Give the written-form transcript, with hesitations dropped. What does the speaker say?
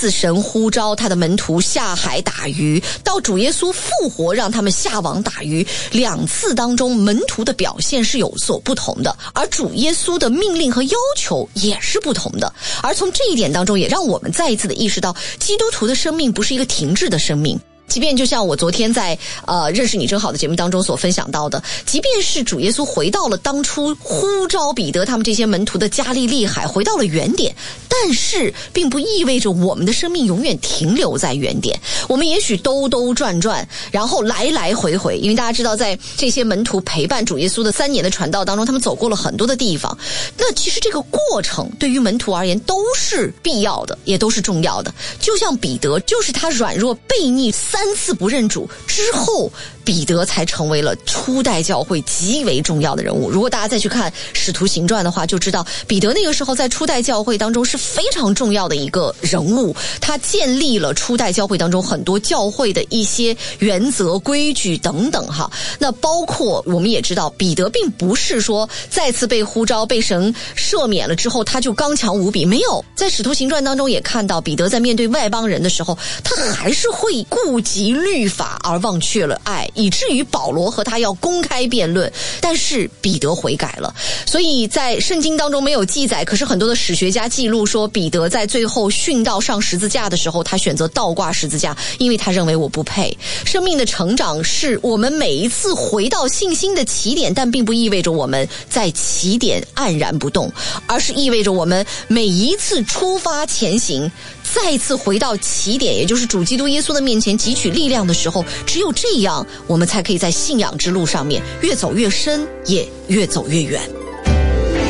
次神呼召他的门徒下海打鱼，到主耶稣复活让他们下网打鱼，2次当中门徒的表现是有所不同的，而主耶稣的命令和要求也是不同的。而从这一点当中也让我们再一次的意识到，基督徒的生命不是一个停滞的生命。即便就像我昨天在认识你真好的节目当中所分享到的，即便是主耶稣回到了当初呼召彼得他们这些门徒的加利利海，回到了原点，但是并不意味着我们的生命永远停留在原点。我们也许兜兜转转，然后来来回回，因为大家知道在这些门徒陪伴主耶稣的3年的传道当中，他们走过了很多的地方，那其实这个过程对于门徒而言都是必要的，也都是重要的。就像彼得，就是他软弱悖逆3次不认主之后，彼得才成为了初代教会极为重要的人物。如果大家再去看使徒行传的话，就知道彼得那个时候在初代教会当中是非常重要的一个人物，他建立了初代教会当中很多教会的一些原则规矩等等哈。那包括我们也知道，彼得并不是说再次被呼召被神赦免了之后他就刚强无比，没有。在使徒行传当中也看到，彼得在面对外邦人的时候，他还是会顾及律法而忘却了爱，以至于保罗和他要公开辩论，但是彼得悔改了。所以在圣经当中没有记载，可是很多的史学家记录说，彼得在最后殉道上十字架的时候，他选择倒挂十字架，因为他认为我不配。生命的成长是我们每一次回到信心的起点，但并不意味着我们在起点黯然不动，而是意味着我们每一次出发前行，再次回到起点，也就是主基督耶稣的面前汲取力量的时候，只有这样我们才可以在信仰之路上面越走越深，也越走越远。